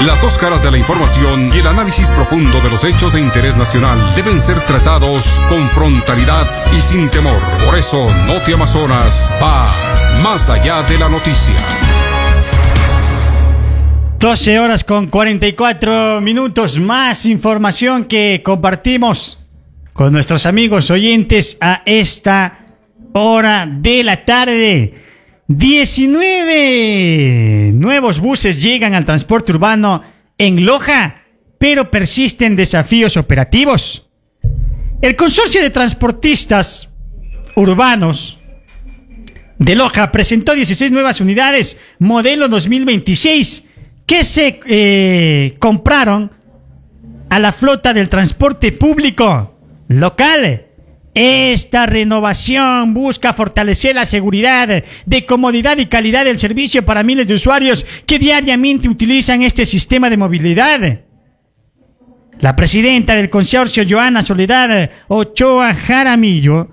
Las dos caras de la información y el análisis profundo de los hechos de interés nacional deben ser tratados con frontalidad y sin temor. Por eso, Noti Amazonas va más allá de la noticia. 12 horas con 44 minutos. Más información que compartimos con nuestros amigos oyentes a esta hora de la tarde. 19 nuevos buses llegan al transporte urbano en Loja, pero persisten desafíos operativos. El consorcio de transportistas urbanos de Loja presentó 16 nuevas unidades modelo 2026 que se compraron a la flota del transporte público local. Esta renovación busca fortalecer la seguridad, de comodidad y calidad del servicio para miles de usuarios que diariamente utilizan este sistema de movilidad. La presidenta del consorcio, Joana Soledad Ochoa Jaramillo,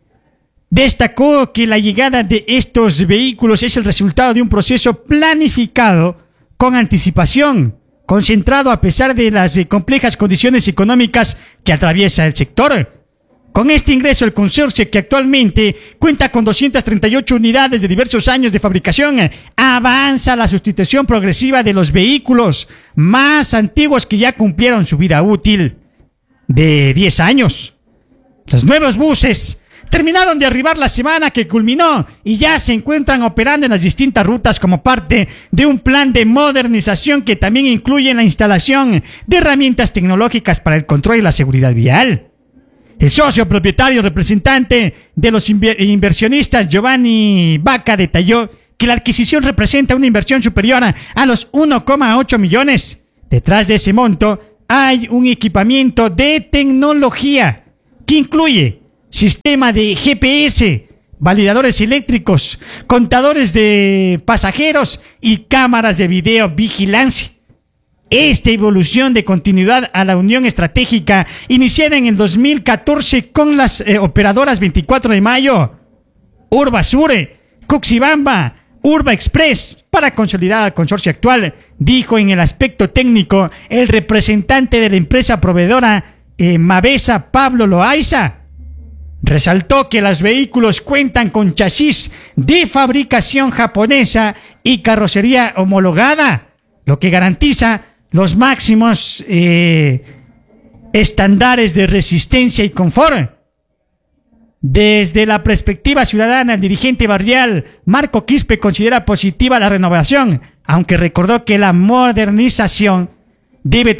destacó que la llegada de estos vehículos es el resultado de un proceso planificado con anticipación, concentrado a pesar de las complejas condiciones económicas que atraviesa el sector. Con este ingreso, el consorcio, que actualmente cuenta con 238 unidades de diversos años de fabricación, avanza la sustitución progresiva de los vehículos más antiguos que ya cumplieron su vida útil de 10 años. Los nuevos buses terminaron de arribar la semana que culminó y ya se encuentran operando en las distintas rutas como parte de un plan de modernización que también incluye la instalación de herramientas tecnológicas para el control y la seguridad vial. El socio propietario representante de los inversionistas, Giovanni Vaca, detalló que la adquisición representa una inversión superior a los 1,8 millones. Detrás de ese monto hay un equipamiento de tecnología que incluye sistema de GPS, validadores eléctricos, contadores de pasajeros y cámaras de videovigilancia. Esta evolución de continuidad a la unión estratégica iniciada en el 2014 con las operadoras 24 de Mayo, Urbasure, Cuxibamba, Urba Express, para consolidar al consorcio actual, dijo en el aspecto técnico el representante de la empresa proveedora Mavesa, Pablo Loaiza. Resaltó que los vehículos cuentan con chasis de fabricación japonesa y carrocería homologada, lo que garantiza los máximos estándares de resistencia y confort. Desde la perspectiva ciudadana, el dirigente barrial Marco Quispe considera positiva la renovación, aunque recordó que la modernización debe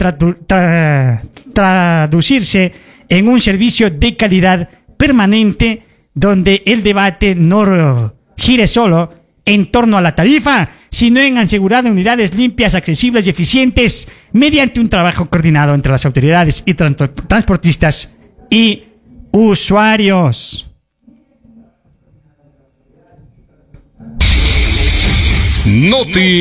traducirse en un servicio de calidad permanente, donde el debate no gire solo en torno a la tarifa, sino en asegurar unidades limpias, accesibles y eficientes mediante un trabajo coordinado entre las autoridades y transportistas y usuarios. Noti